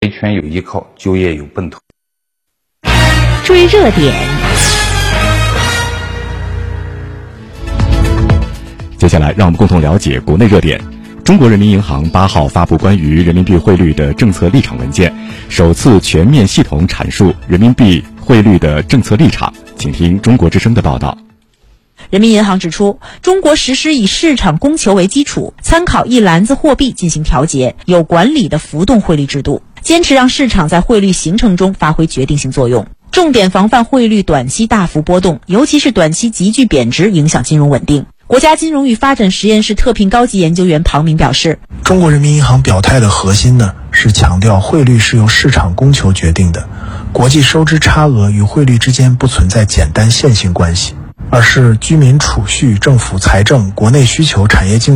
维权有依靠，就业有奔头。 追热点。 接下来让我们共同了解国内热点。中国人民银行8号发布关于人民币汇率的政策立场文件，首次全面系统阐述人民币汇率的政策立场。请听中国之声的报道。 人民银行指出，中国实施以市场供求为基础，参考一篮子货币进行调节，有管理的浮动汇率制度，坚持让市场在汇率形成中发挥决定性作用，重点防范汇率短期大幅波动，尤其是短期急剧贬值影响金融稳定。国家金融与发展实验室特聘高级研究员庞明表示， 中国人民银行表态的核心呢，是强调汇率是由市场供求决定的，国际收支差额与汇率之间不存在简单线性关系，而是居民储蓄、政府财政、国内需求、产业竞